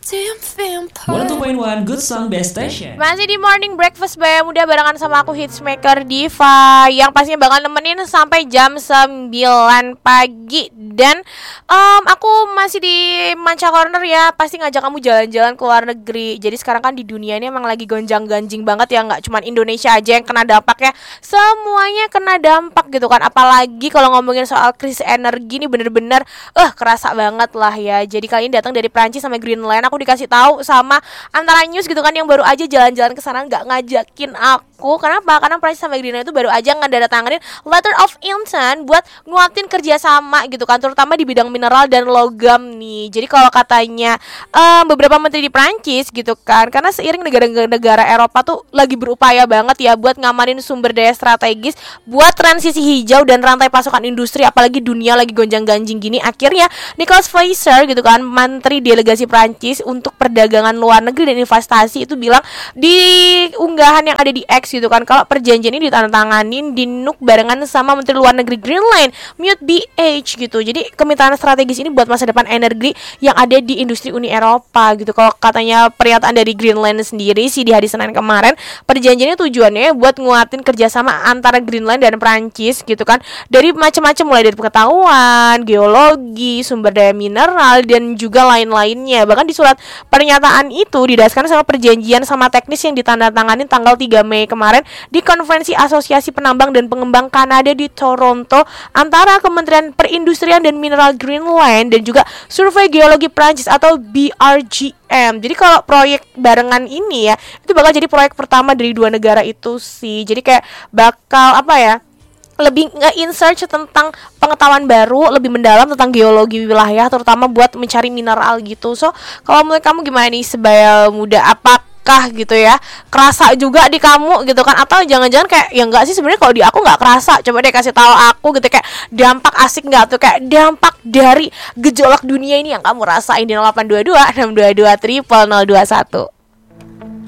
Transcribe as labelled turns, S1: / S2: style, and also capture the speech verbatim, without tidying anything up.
S1: seratus dua koma satu Good Song Best Station.
S2: Masih di Morning Breakfast Bay Muda barengan sama aku Hitsmaker Diva, yang pastinya bakal nemenin sampai jam sembilan pagi. Dan um, aku masih di Manca Corner ya, pasti ngajak kamu jalan-jalan ke luar negeri. Jadi sekarang kan di dunia ini emang lagi gonjang-ganjing banget ya, nggak cuma Indonesia aja yang kena dampaknya, semuanya kena dampak gitu kan. Apalagi kalau ngomongin soal krisis energi ini bener-bener eh uh, kerasa banget lah ya. Jadi kali ini datang dari Prancis sama Greenland. Aku dikasih tahu sama Antara News gitu kan, yang baru aja jalan-jalan ke sana nggak ngajakin aku. Kenapa? Karena Prancis sama Greenland itu baru aja ngedandatanganin letter of intent buat nguatin kerjasama gitu kan, terutama di bidang mineral dan logam nih. Jadi kalau katanya um, beberapa menteri di Prancis gitu kan, karena seiring negara-negara Eropa tuh lagi berupaya banget ya buat ngamanin sumber daya strategis buat transisi hijau dan rantai pasokan industri, apalagi dunia lagi gonjang-ganjing gini. Akhirnya Nicolas Faeser gitu kan, menteri delegasi Prancis untuk perdagangan luar negeri dan investasi, itu bilang di unggahan yang ada di X gitu kan, kalau perjanjian ini ditandatanganin di Nuuk barengan sama menteri luar negeri Greenland, Mute B H gitu. Jadi kemitraan strategis ini buat masa depan energi yang ada di industri Uni Eropa gitu. Kalau katanya pernyataan dari Greenland sendiri sih di hari Senin kemarin, perjanjiannya tujuannya buat nguatin kerjasama antara Greenland dan Prancis gitu kan, dari macam-macam, mulai dari pengetahuan, geologi, sumber daya mineral dan juga lain-lainnya. Bahkan di surat pernyataan itu didasarkan sama perjanjian sama teknis yang ditandatangani tanggal tiga Mei kemarin di Konferensi Asosiasi Penambang dan Pengembang Kanada di Toronto antara Kementerian Perindustrian dan Mineral Greenland dan juga Survei Geologi Prancis atau B R G M. Jadi kalau proyek barengan ini ya, itu bakal jadi proyek pertama dari dua negara itu sih. Jadi kayak bakal apa ya, lebih nge-insert tentang pengetahuan baru, lebih mendalam tentang geologi wilayah, terutama buat mencari mineral gitu. So, kalau menurut kamu gimana nih sebaya muda? Apakah gitu ya kerasa juga di kamu gitu kan? Atau jangan-jangan kayak ya enggak sih, sebenarnya kalau di aku nggak kerasa. Coba deh kasih tahu aku gitu, kayak dampak asik nggak tuh, kayak dampak dari gejolak dunia ini yang kamu rasain di nol delapan dua dua enam dua dua nol nol nol dua satu.